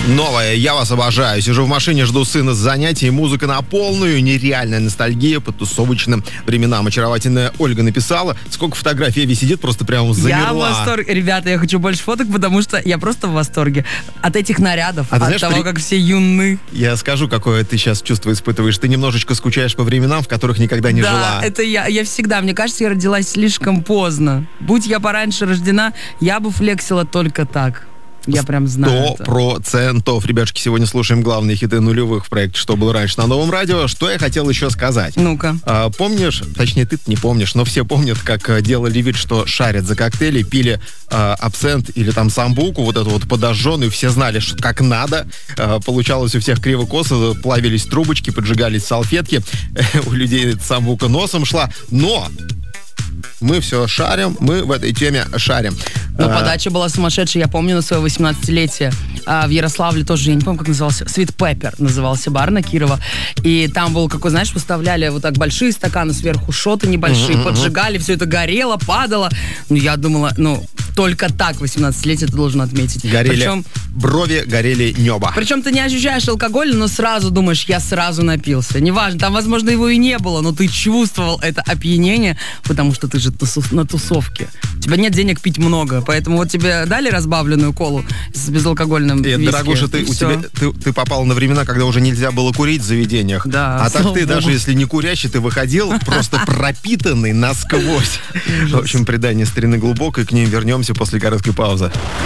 Новое «Я вас обожаю». Сижу в машине, жду сына с занятий, музыка на полную, нереальная ностальгия по тусовочным временам. Очаровательная Ольга написала, сколько фотографий Эви сидит, просто прямо замерла. Я в восторге. Ребята, я хочу больше фоток, потому что я просто в восторге от этих нарядов, от знаешь, того, как все юны. Я скажу, какое ты сейчас чувство испытываешь. Ты немножечко скучаешь по временам, в которых никогда не жила. Да, это я. Я всегда, мне кажется, я родилась слишком поздно. Будь я пораньше рождена, я бы флексила только так. Я прям знаю 100%. Ребятушки, сегодня слушаем главные хиты нулевых в проекте «Что было раньше» на Новом радио. Что я хотел еще сказать? Ну-ка. Помнишь, точнее, ты не помнишь, но все помнят, как делали вид, что шарят за коктейли, пили абсент или там самбуку, вот эту вот подожженную, все знали, как надо. Получалось у всех криво-косо, плавились трубочки, поджигались салфетки, у людей самбука носом шла, но... Мы все шарим, мы в этой теме шарим. Ну, подача была сумасшедшая. Я помню на свое 18-летие в Ярославле тоже, я не помню, как назывался, Sweet Pepper назывался бар на Кирова. И там был, какой, знаешь, выставляли вот так большие стаканы, сверху шоты небольшие, поджигали, все это горело, падало. Ну, я думала, только так 18-летие ты должен отметить. Горели брови, горели небо. Причем ты не ощущаешь алкоголь, но сразу думаешь, я сразу напился. Неважно, там, возможно, его и не было, но ты чувствовал это опьянение, потому что ты же на тусовке. У тебя нет денег пить много, поэтому вот тебе дали разбавленную колу с безалкогольным виски. Дорогуша, ты попал на времена, когда уже нельзя было курить в заведениях. Да, а так ты, даже если не курящий, ты выходил просто пропитанный насквозь. В общем, предание старины глубокой, к ним вернемся после короткой паузы.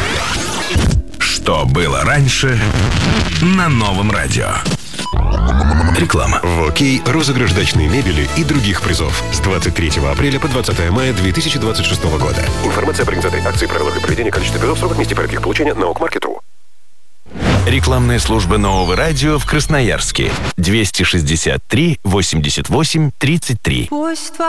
Что было раньше на Новом радио? Реклама. В ОК розыгрыш дачной мебели и других призов с 23 апреля по 20 мая 2026 года. Информация о организаторе акции, правилах и проведении, количестве призов, сроках, месте порядке их получения на ОКМаркет.ру. Рекламная служба Нового радио в Красноярске. 263 88 33.